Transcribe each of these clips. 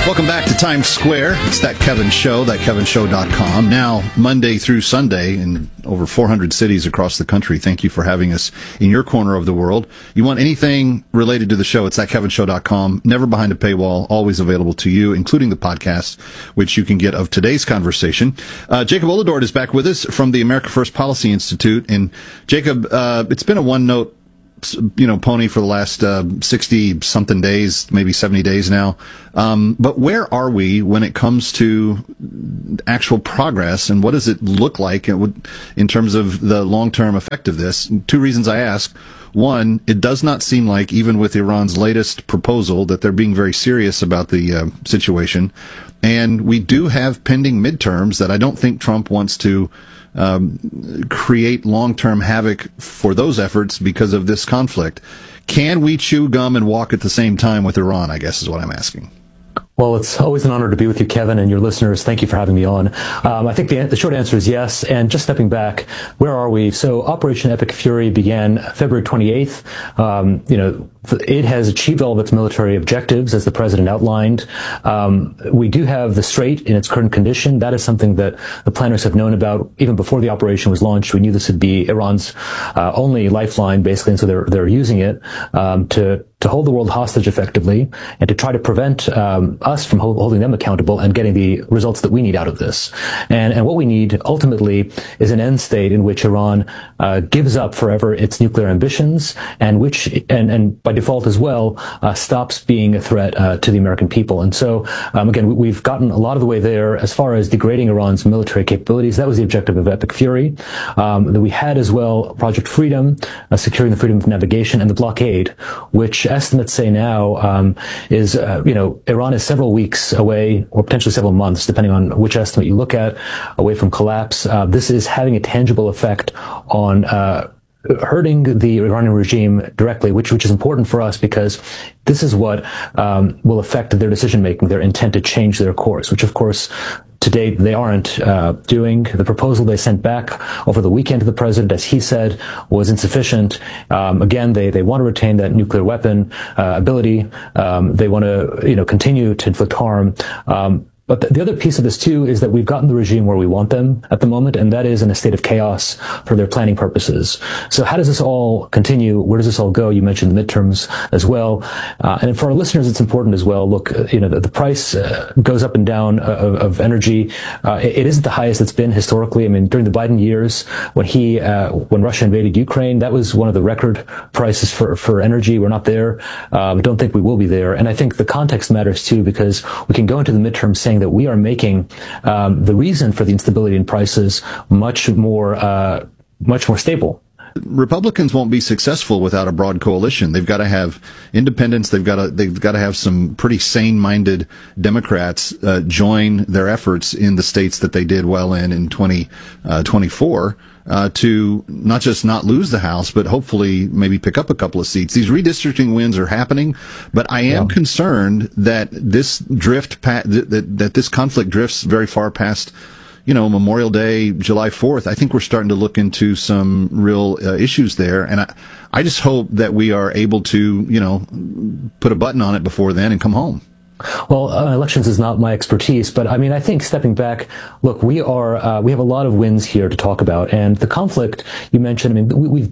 Welcome back to Times Square. It's That Kevin Show, thatkevinshow.com. Now, Monday through Sunday in over 400 cities across the country. Thank you for having us in your corner of the world. You want anything related to the show, it's thatkevinshow.com. Never behind a paywall, always available to you, including the podcast, which you can get of today's conversation. Jacob Oladort is back with us from the America First Policy Institute. And Jacob, it's been a one-note pony for the last 60 something days, maybe 70 days now. But where are we when it comes to actual progress, and what does it look like in terms of the long-term effect of this? Two reasons I ask. One, it does not seem like, even with Iran's latest proposal, that they're being very serious about the situation. And we do have pending midterms that I don't think Trump wants to create long-term havoc for those efforts because of this conflict. Can we chew gum and walk at the same time with Iran, I guess is what I'm asking. Well, it's always an honor to be with you, Kevin, and your listeners. Thank you for having me on. I think the short answer is yes. And just stepping back, where are we? So Operation Epic Fury began February 28th. It has achieved all of its military objectives, as the president outlined. We do have the Strait in its current condition. That is something that the planners have known about even before the operation was launched. We knew this would be Iran's only lifeline, basically, and so they're using it to hold the world hostage effectively and to try to prevent us from holding them accountable and getting the results that we need out of this. And what we need ultimately is an end state in which Iran gives up forever its nuclear ambitions, and and by default as well stops being a threat to the American people. And so again, we've gotten a lot of the way there as far as degrading Iran's military capabilities. That was the objective of Epic Fury. That we had as well Project Freedom, securing the freedom of navigation, and the blockade, which estimates say now is Iran is several weeks away, or potentially several months, depending on which estimate you look at, away from collapse. This is having a tangible effect on hurting the Iranian regime directly, which is important for us because this is what will affect their decision making, their intent to change their course, which of course to date they aren't doing. The proposal they sent back over the weekend to the president, as he said, was insufficient. Again, they want to retain that nuclear weapon ability. They want to continue to inflict harm. But the other piece of this, too, is that we've gotten the regime where we want them at the moment, and that is in a state of chaos for their planning purposes. So how does this all continue? Where does this all go? You mentioned the midterms as well. And for our listeners, it's important as well. Look, the price goes up and down of energy. It isn't the highest it's been historically. I mean, during the Biden years, when Russia invaded Ukraine, that was one of the record prices for energy. We're not there. I don't think we will be there. And I think the context matters, too, because we can go into the midterms saying that we are making the reason for the instability in prices much more stable. Republicans won't be successful without a broad coalition. They've got to have independents. They've got to have some pretty sane-minded Democrats join their efforts in the states that they did well in 2024 to not just not lose the House, but hopefully maybe pick up a couple of seats. These redistricting wins are happening, but I am concerned that this that this conflict drifts very far past Memorial Day, July 4th. I think we're starting to look into some real issues there. And I just hope that we are able to, put a button on it before then and come home. Well, elections is not my expertise, but I think stepping back, look, we have a lot of wins here to talk about, and the conflict you mentioned.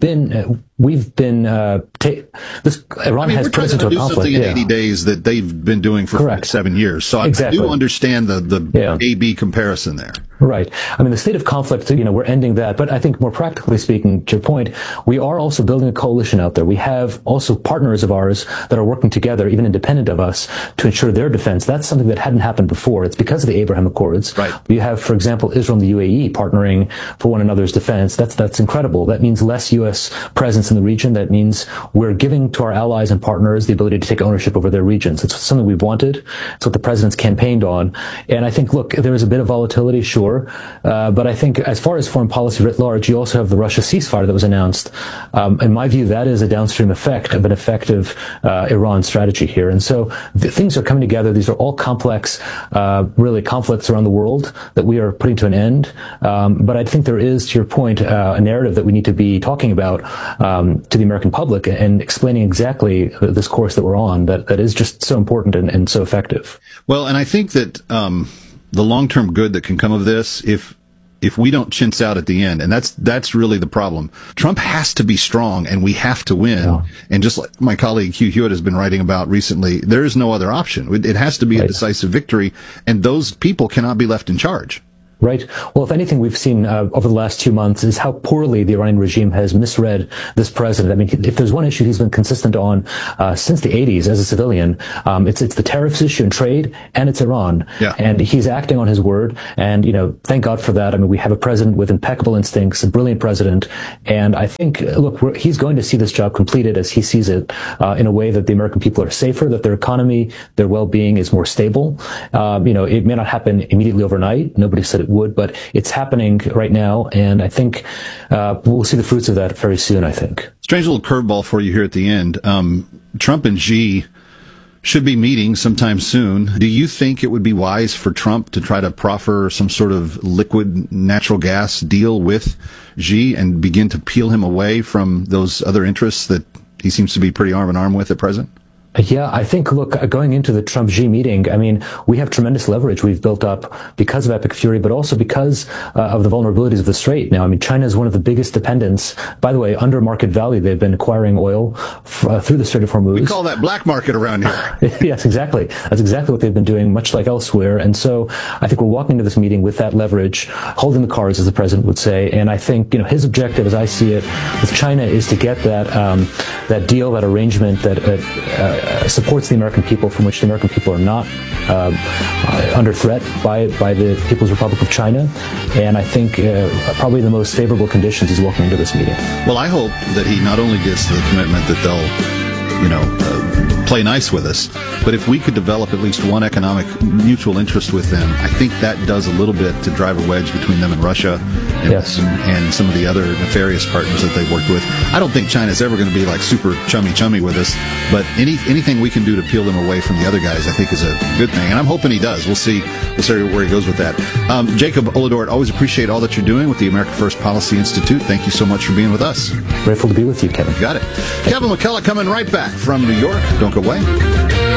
Iran has put us into a conflict. Something in 80 days that they've been doing for 7 years. So exactly. I do understand the A-B comparison there. Right. The state of conflict, we're ending that. But I think more practically speaking, to your point, we are also building a coalition out there. We have also partners of ours that are working together, even independent of us, to ensure their defense. That's something that hadn't happened before. It's because of the Abraham Accords. Right. You have, for example, Israel and the UAE partnering for one another's defense. That's incredible. That means less U.S. presence in the region. That means we're giving to our allies and partners the ability to take ownership over their regions. It's something we've wanted. It's what the president's campaigned on. And I think, look, there is a bit of volatility, sure. sure. But I think as far as foreign policy writ large, you also have the Russia ceasefire that was announced. In my view, that is a downstream effect of an effective Iran strategy here. And so things are coming together. These are all complex, really conflicts around the world that we are putting to an end. But I think there is, to your point, a narrative that we need to be talking about to the American public and explaining exactly this course that we're on that is just so important and so effective. Well, and I think that the long-term good that can come of this, if we don't chintz out at the end, and that's really the problem. Trump has to be strong, and we have to win. Yeah. And just like my colleague Hugh Hewitt has been writing about recently, there is no other option. It has to be a decisive victory, and those people cannot be left in charge. Right. Well, if anything we've seen over the last 2 months is how poorly the Iranian regime has misread this president. I mean, if there's one issue he's been consistent on since the 80s as a civilian, it's the tariffs issue and trade, and it's Iran. Yeah. And he's acting on his word. And, thank God for that. I mean, we have a president with impeccable instincts, a brilliant president. And I think, look, he's going to see this job completed as he sees it in a way that the American people are safer, that their economy, their well-being is more stable. It may not happen immediately overnight. Nobody said it would, but it's happening right now, and I think we'll see the fruits of that very soon, I think. Strange little curveball for you here at the end. Trump and Xi should be meeting sometime soon. Do you think it would be wise for Trump to try to proffer some sort of liquid natural gas deal with Xi and begin to peel him away from those other interests that he seems to be pretty arm in arm with at present? Yeah, I think, look, going into the Trump-Xi meeting, I mean, we have tremendous leverage we've built up because of Epic Fury, but also because of the vulnerabilities of the Strait. Now, I mean, China is one of the biggest dependents. By the way, under market value, they've been acquiring oil through the Strait of Hormuz. We call that black market around here. Yes, exactly. That's exactly what they've been doing, much like elsewhere. And so I think we're walking into this meeting with that leverage, holding the cards, as the president would say. And I think, his objective, as I see it, with China is to get that deal, that arrangement that supports the American people, from which the American people are not under threat by the People's Republic of China. And I think probably the most favorable conditions is walking into this meeting. Well, I hope that he not only gets the commitment that they'll, play nice with us, but if we could develop at least one economic mutual interest with them, I think that does a little bit to drive a wedge between them and Russia and some of the other nefarious partners that they've worked with. I don't think China's ever going to be like super chummy with us, but anything we can do to peel them away from the other guys, I think is a good thing. And I'm hoping he does. We'll see where he goes with that. Jacob Oladort, always appreciate all that you're doing with the America First Policy Institute. Thank you so much for being with us. Grateful to be with you, Kevin. Got it. Kevin McCullough coming right back from New York. Don't go away.